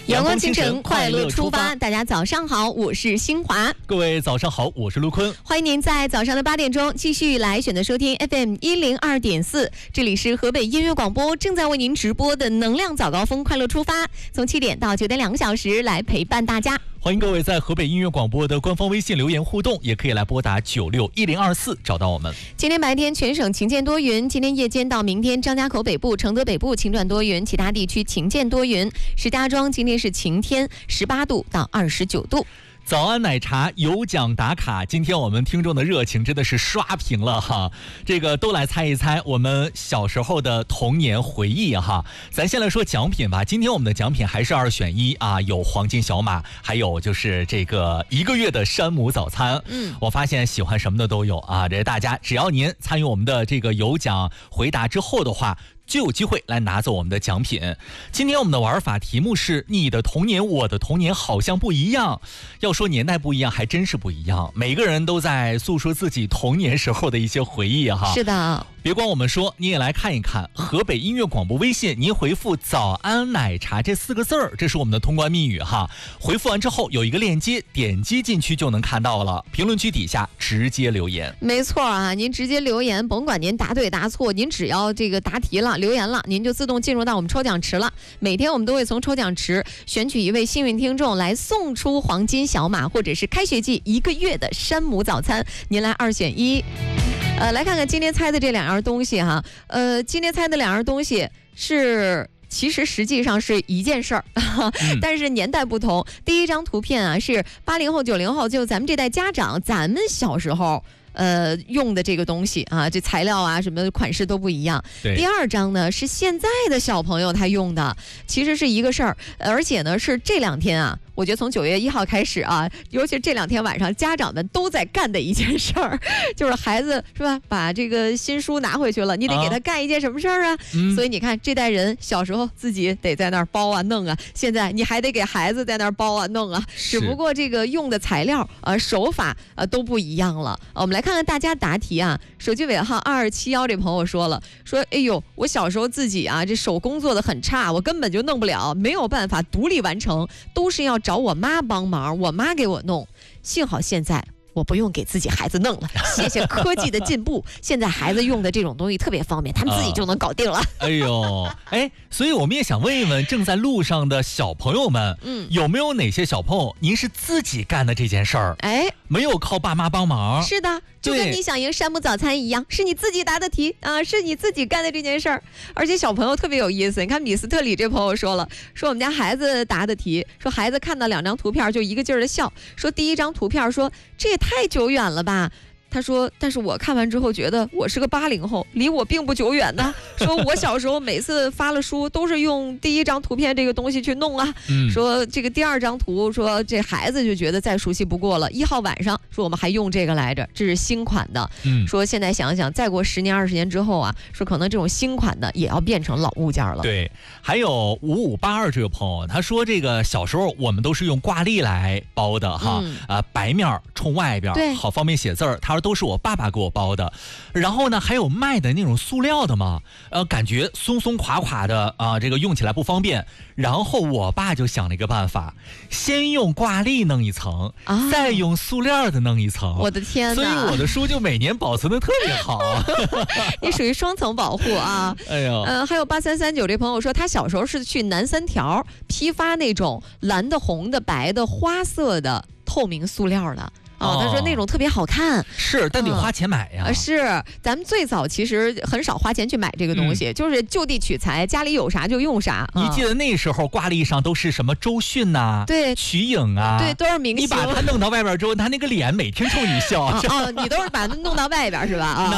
阳光清晨，快乐出发。大家早上好，我是新华。 各位早上好，我是陆坤。 欢迎您在早上的8点钟继续来选择收听 FM102.4，这里是河北音乐广播正在为您直播的能量早高峰快乐出发，从7点到9点2个小时来陪伴大家。 欢迎各位在河北音乐广播的官方微信留言互动，也可以来拨打961024找到我们。 今天白天全省晴间多云，今天夜间到明天张家口北部、承德北部晴转多云，其他地区晴间多云。石家庄今天是晴天，18度到29度。 早安奶茶有奖打卡，今天我们听众的热情真的是刷屏了哈！这个都来猜一猜我们小时候的童年回忆哈。咱先来说奖品吧，今天我们的奖品还是2选1啊，有黄金小马，还有就是这个1个月的山姆早餐。我发现喜欢什么的都有啊，这大家只要您参与我们的这个有奖回答之后的话，就有机会来拿走我们的奖品。今天我们的玩法题目是你的童年我的童年好像不一样。要说年代不一样还真是不一样，每个人都在诉说自己童年时候的一些回忆哈。 是的， 别光我们说，你也来看一看河北音乐广播微信，您回复早安奶茶这4个字儿，这是我们的通关密语哈。回复完之后有一个链接，点击进去就能看到了，评论区底下直接留言。 没错啊，您直接留言，甭管您答对答错，您只要这个答题了留言了，您就自动进入到我们抽奖池了。每天我们都会从抽奖池选取一位幸运听众来送出黄金小马，或者是开学季1个月的山姆早餐，您来2选1。来看看今天猜的这2样东西哈。今天猜的2样东西其实实际上是一件事儿，但是年代不同。第一张图片啊是80后90后，就咱们这代家长，咱们小时候用的这个东西啊，这材料啊什么款式都不一样。第2张呢是现在的小朋友他用的，其实是一个事儿，而且呢是这2天啊，我觉得从9月1号开始啊，尤其这2天晚上家长们都在干的一件事儿，就是孩子是吧，把这个新书拿回去了，你得给他干一件什么事儿啊？所以你看这代人小时候自己得在那儿包啊弄啊，现在你还得给孩子在那儿包啊弄啊，只不过这个用的材料手法都不一样了。我们来看看大家答题啊，手机尾号2271这朋友说哎呦，我小时候自己啊这手工做的很差，我根本就弄不了，没有办法独立完成，都是要找我妈帮忙，我妈给我弄。幸好现在我不用给自己孩子弄了，谢谢科技的进步，现在孩子用的这种东西特别方便，他们自己就能搞定了。 哎呦，所以我们也想问一问正在路上的小朋友们，有没有哪些小朋友您是自己干的这件事儿？没有靠爸妈帮忙。是的，就跟你想赢山姆早餐一样，是你自己答的题啊，是你自己干的这件事儿。而且小朋友特别有意思，你看米斯特里这朋友说我们家孩子答的题，说孩子看到2张图片就一个劲儿的笑，说第1张图片说这也太久远了吧。他说但是我看完之后觉得我是个80后，离我并不久远呢。说我小时候每次发了书都是用第1张图片这个东西去弄啊。说这个第2张图，说这孩子就觉得再熟悉不过了。1号晚上说我们还用这个来着，这是新款的。说现在想想再过10年20年之后啊，说可能这种新款的也要变成老物件了。 对，还有5582这个朋友他说这个小时候我们都是用挂历来包的哈，白面冲外边，好方便写字儿。他说都是我爸爸给我包的。然后呢还有卖的那种塑料的嘛，感觉松松垮垮的啊，这个用起来不方便。然后我爸就想了一个办法，先用挂历弄一层，再用塑料的弄一层。 我的天哪！ 所以我的书就每年保存的特别好。 你属于双层保护啊。 哎呦， 还有8339这朋友说他小时候是去南三条批发那种蓝的红的白的花色的透明塑料的。他说那种特别好看， 是，但得花钱买呀。 是，咱们最早其实很少花钱去买这个东西，就是就地取材，家里有啥就用啥。 你记得那时候挂历上都是什么周迅呐，对，瞿颖啊， 对，都是明星。 你把它弄到外边之后，他那个脸每天冲你笑。 你都是把它弄到外边是吧？